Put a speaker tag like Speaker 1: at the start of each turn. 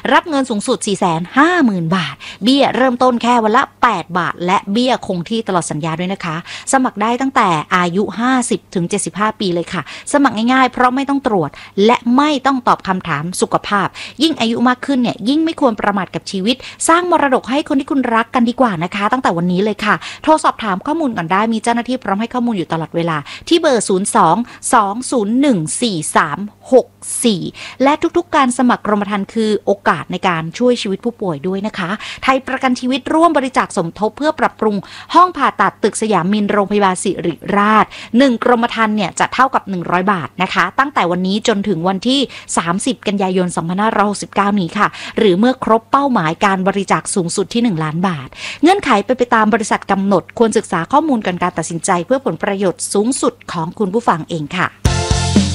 Speaker 1: รับเงินสูงสุด 450,000 บาทเบี้ยเริ่มต้นแค่วันละ8 บาทและเบี้ยคงที่ตลอดสัญญาด้วยนะคะสมัครได้ตั้งแต่อายุ50 ถึง 75 ปีเลยค่ะสมัครง่ายๆเพราะไม่ต้องตรวจและไม่ต้องตอบคำถามสุขภาพยิ่งอายุมากขึ้นเนี่ยยิ่งไม่ควรประมาทกับชีวิตสร้างมรดกให้คนที่คุณรักกันดีกว่านะคะตั้งแต่วันนี้เลยค่ะโทรสอบถามข้อมูลก่อนได้มีเจ้าหน้าที่พร้อมให้ข้อมูลอยู่ตลอดเวลาที่เบอร์ 02-201-4364 และทุกๆการสมัครกรมธรรม์คือโอกาสในการช่วยชีวิตผู้ป่วยด้วยนะคะไทยประกันชีวิตร่วมบริจาคสมทบเพื่อปรับปรุงห้องผ่าตัดตึกสยามมินโรงพยาบาลศิริราช1กรมธรรม์เนี่ยจะเท่ากับ100 บาทนะคะตั้งแต่วันนี้จนถึงวันที่30 กันยายน 2569 นี้ค่ะหรือเมื่อครบเป้าหมายการบริจาคสูงสุดที่1 ล้านบาทเงื่อนไขเป็นไปตามบริษัทกำหนดควรศึกษาข้อมูลก่อนการตัดสินใจเพื่อผลประโยชน์สูงสุดของคุณผู้ฟังเองค่ะ